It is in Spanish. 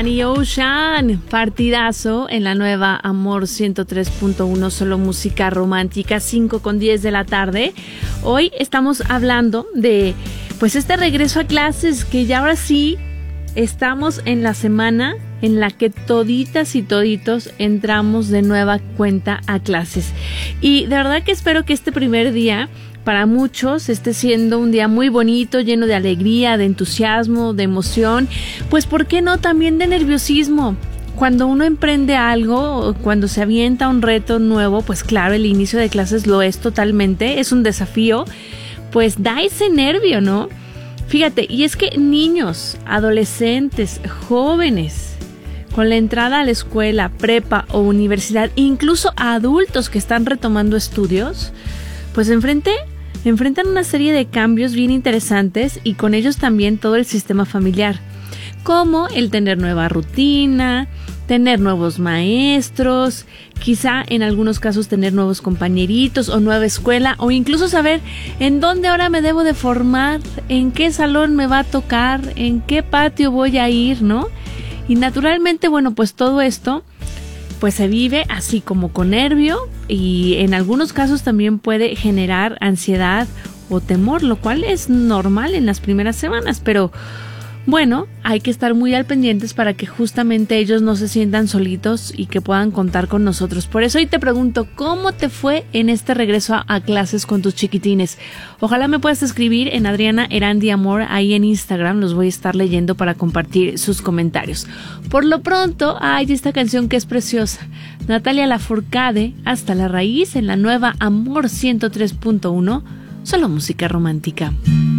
Danny Ocean, partidazo en la nueva Amor 103.1, solo música romántica, 5:10 de la tarde. Hoy estamos hablando de, pues, este regreso a clases, que ya ahora sí estamos en la semana en la que toditas y toditos entramos de nueva cuenta a clases. Y de verdad que espero que este primer día para muchos esté siendo un día muy bonito, lleno de alegría, de entusiasmo, de emoción, pues ¿por qué no también de nerviosismo? Cuando uno emprende algo, cuando se avienta un reto nuevo, pues claro, el inicio de clases lo es totalmente, es un desafío, pues da ese nervio, ¿no? Fíjate, y es que niños, adolescentes, jóvenes, con la entrada a la escuela, prepa o universidad, incluso adultos que están retomando estudios, pues enfrentan una serie de cambios bien interesantes y con ellos también todo el sistema familiar, como el tener nueva rutina, tener nuevos maestros, quizá en algunos casos tener nuevos compañeritos o nueva escuela, o incluso saber en dónde ahora me debo de formar, en qué salón me va a tocar, en qué patio voy a ir, ¿no? Y naturalmente, bueno, pues todo esto pues se vive así como con nervio y en algunos casos también puede generar ansiedad o temor, lo cual es normal en las primeras semanas, pero bueno, hay que estar muy al pendientes para que justamente ellos no se sientan solitos y que puedan contar con nosotros. Por eso hoy te pregunto, ¿cómo te fue en este regreso a clases con tus chiquitines? Ojalá me puedas escribir en Adriana Erandi Amor, ahí en Instagram, los voy a estar leyendo para compartir sus comentarios. Por lo pronto, hay esta canción que es preciosa, Natalia Lafourcade, Hasta la Raíz, en la nueva Amor 103.1, solo música romántica.